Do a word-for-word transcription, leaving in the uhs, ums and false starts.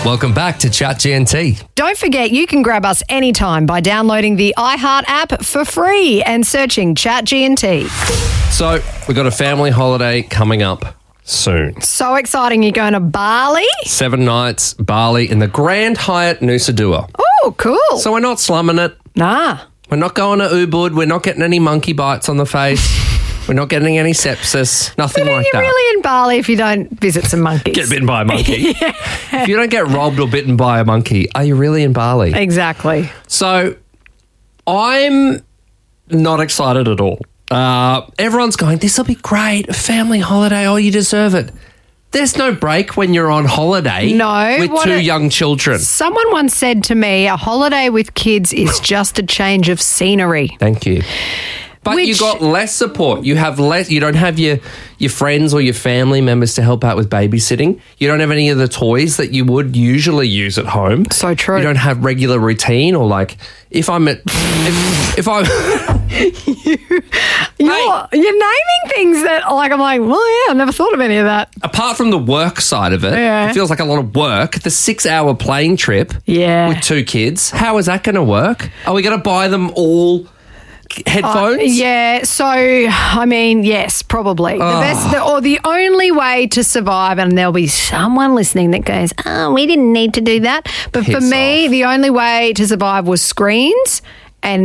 Welcome back to Chat G N T. Don't forget, you can grab us anytime by downloading the iHeart app for free and searching Chat G N T. So, we've got a family holiday coming up soon. So exciting. You're going to Bali? Seven nights, Bali, in the Grand Hyatt Nusa Dua. Oh, cool. So, we're not slumming it. Nah. We're not going to Ubud. We're not getting any monkey bites on the face. We're not getting any sepsis. Nothing But are like you that. really in Bali if you don't visit some monkeys? Get bitten by a monkey. If you don't get robbed or bitten by a monkey, are you really in Bali? Exactly. So, I'm not excited at all. Uh, everyone's going, this will be great. A family holiday. Oh, you deserve it. There's no break when you're on holiday No, with what two a- young children. Someone once said to me, a holiday with kids is just a change of scenery. Thank you. But you Which- got less support. You have less. You don't have your your friends or your family members to help out with babysitting. You don't have any of the toys that you would usually use at home. So true. You don't have regular routine or like if I'm at if, if I'm You're, you're naming things that, like, I'm like, well, yeah, I've never thought of any of that. apart from the work side of it, Yeah. it feels like a lot of work. The six hour plane trip Yeah. with two kids. How is that going to work? Are we going to buy them all headphones? Uh, yeah, so, I mean, yes, probably. The best, the, or the only way to survive, and there'll be someone listening that goes, oh, we didn't need to do that. But for Piss me, off. the only way to survive was screens